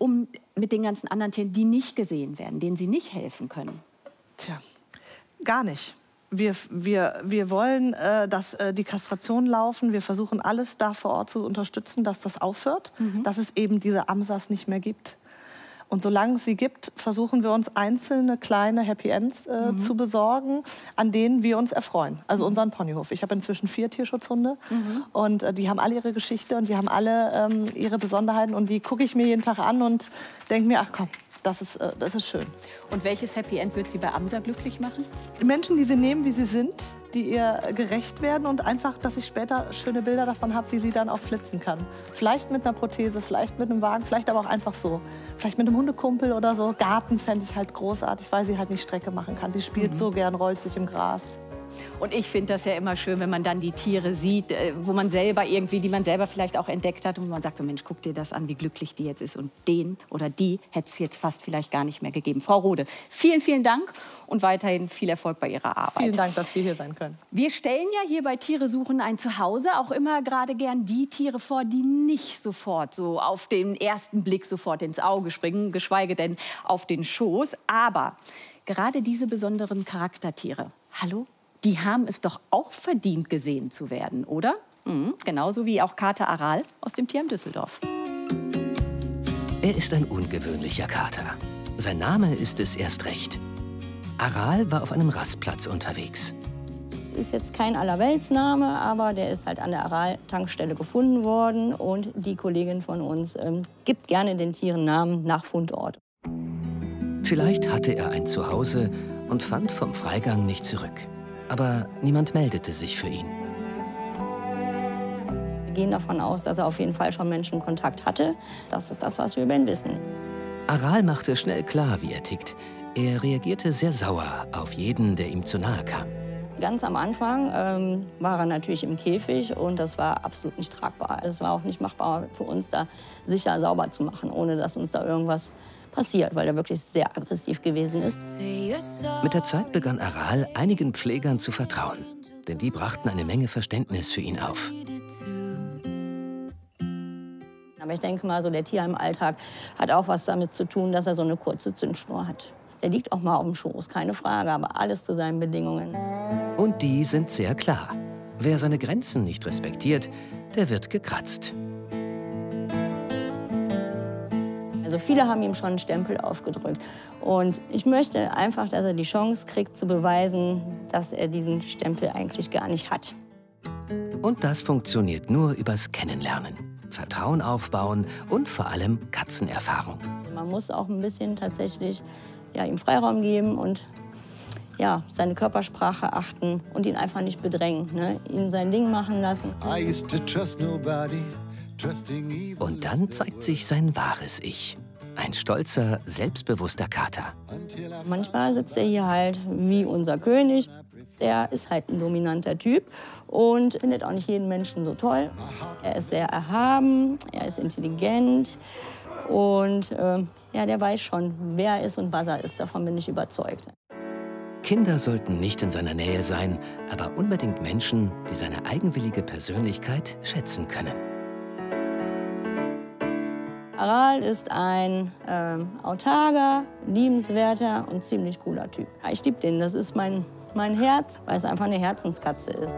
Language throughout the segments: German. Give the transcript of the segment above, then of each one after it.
um mit den ganzen anderen Tieren, die nicht gesehen werden, denen Sie nicht helfen können? Tja, gar nicht. Wir wollen, dass die Kastrationen laufen. Wir versuchen, alles da vor Ort zu unterstützen, dass das aufhört, dass es eben diese AMSAs nicht mehr gibt. Und solange es sie gibt, versuchen wir uns einzelne kleine Happy Ends zu besorgen, an denen wir uns erfreuen. Also unseren Ponyhof. Ich habe inzwischen 4 Tierschutzhunde und die haben alle ihre Geschichte und die haben alle ihre Besonderheiten und die gucke ich mir jeden Tag an und denke mir, ach komm, das ist schön. Und welches Happy End wird Sie bei AMSA glücklich machen? Die Menschen, die sie nehmen, wie sie sind, die ihr gerecht werden und einfach, dass ich später schöne Bilder davon habe, wie sie dann auch flitzen kann. Vielleicht mit einer Prothese, vielleicht mit einem Wagen, vielleicht aber auch einfach so. Vielleicht mit einem Hundekumpel oder so. Garten fände ich halt großartig, weil sie halt nicht Strecke machen kann. Sie spielt so gern, rollt sich im Gras. Und ich finde das ja immer schön, wenn man dann die Tiere sieht, wo man selber irgendwie, die man selber vielleicht auch entdeckt hat und man sagt so, Mensch, guck dir das an, wie glücklich die jetzt ist. Und den oder die hätte es jetzt fast vielleicht gar nicht mehr gegeben. Frau Rode, vielen, vielen Dank und weiterhin viel Erfolg bei Ihrer Arbeit. Vielen Dank, dass wir hier sein können. Wir stellen ja hier bei Tiere suchen ein Zuhause auch immer gerade gern die Tiere vor, die nicht sofort so auf den ersten Blick sofort ins Auge springen, geschweige denn auf den Schoß. Aber gerade diese besonderen Charaktertiere, hallo? Die haben es doch auch verdient, gesehen zu werden, oder? Genauso wie auch Kater Aral aus dem Tierheim Düsseldorf. Er ist ein ungewöhnlicher Kater. Sein Name ist es erst recht. Aral war auf einem Rastplatz unterwegs. Ist jetzt kein Allerweltsname, aber der ist halt an der Aral-Tankstelle gefunden worden. Und die Kollegin von uns gibt gerne den Tieren Namen nach Fundort. Vielleicht hatte er ein Zuhause und fand vom Freigang nicht zurück. Aber niemand meldete sich für ihn. Wir gehen davon aus, dass er auf jeden Fall schon Menschenkontakt hatte. Das ist das, was wir über ihn wissen. Aral machte schnell klar, wie er tickt. Er reagierte sehr sauer auf jeden, der ihm zu nahe kam. Ganz am Anfang war er natürlich im Käfig und das war absolut nicht tragbar. Es war auch nicht machbar für uns, da sicher sauber zu machen, ohne dass uns da irgendwas passiert, weil er wirklich sehr aggressiv gewesen ist. Mit der Zeit begann Aral einigen Pflegern zu vertrauen, denn die brachten eine Menge Verständnis für ihn auf. Aber ich denke mal, so der Tierheimalltag hat auch was damit zu tun, dass er so eine kurze Zündschnur hat. Der liegt auch mal auf dem Schoß, keine Frage, aber alles zu seinen Bedingungen. Und die sind sehr klar. Wer seine Grenzen nicht respektiert, der wird gekratzt. Also viele haben ihm schon einen Stempel aufgedrückt. Und ich möchte einfach, dass er die Chance kriegt, zu beweisen, dass er diesen Stempel eigentlich gar nicht hat. Und das funktioniert nur übers Kennenlernen. Vertrauen aufbauen und vor allem Katzenerfahrung. Man muss auch ein bisschen tatsächlich ihm Freiraum geben und seine Körpersprache achten und ihn einfach nicht bedrängen. Ne? Ihn sein Ding machen lassen. Und dann zeigt sich sein wahres Ich. Ein stolzer, selbstbewusster Kater. Manchmal sitzt er hier halt wie unser König. Der ist halt ein dominanter Typ und findet auch nicht jeden Menschen so toll. Er ist sehr erhaben, er ist intelligent und der weiß schon, wer er ist und was er ist. Davon bin ich überzeugt. Kinder sollten nicht in seiner Nähe sein, aber unbedingt Menschen, die seine eigenwillige Persönlichkeit schätzen können. Aral ist ein autarker, liebenswerter und ziemlich cooler Typ. Ich liebe den, das ist mein Herz, weil es einfach eine Herzenskatze ist.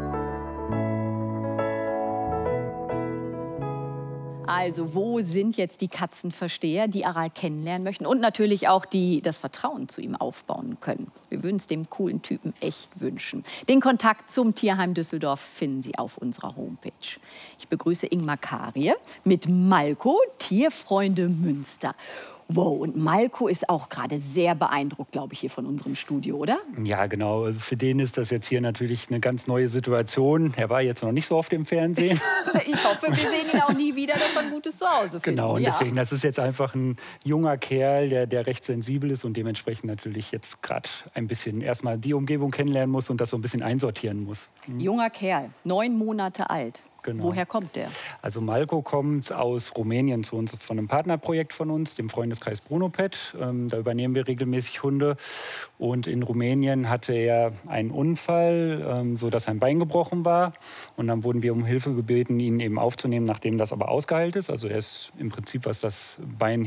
Also wo sind jetzt die Katzenversteher, die Aral kennenlernen möchten und natürlich auch die das Vertrauen zu ihm aufbauen können? Wir würden es dem coolen Typen echt wünschen. Den Kontakt zum Tierheim Düsseldorf finden Sie auf unserer Homepage. Ich begrüße Ingmar Karie mit Malko, Tierfreunde Münster. Wow, und Malko ist auch gerade sehr beeindruckt, glaube ich, hier von unserem Studio, oder? Ja, genau. Also für den ist das jetzt hier natürlich eine ganz neue Situation. Er war jetzt noch nicht so oft im Fernsehen. Ich hoffe, wir sehen ihn auch nie wieder, dass wir ein gutes Zuhause finden. Genau, und deswegen, das ist jetzt einfach ein junger Kerl, der recht sensibel ist und dementsprechend natürlich jetzt gerade ein bisschen erstmal die Umgebung kennenlernen muss und das so ein bisschen einsortieren muss. Junger Kerl, 9 Monate alt. Genau. Woher kommt der? Also Malko kommt aus Rumänien zu uns von einem Partnerprojekt von uns, dem Freundeskreis Brunopet. Da übernehmen wir regelmäßig Hunde. Und in Rumänien hatte er einen Unfall, so dass sein Bein gebrochen war. Und dann wurden wir um Hilfe gebeten, ihn eben aufzunehmen, nachdem das aber ausgeheilt ist. Also er ist im Prinzip, was das Bein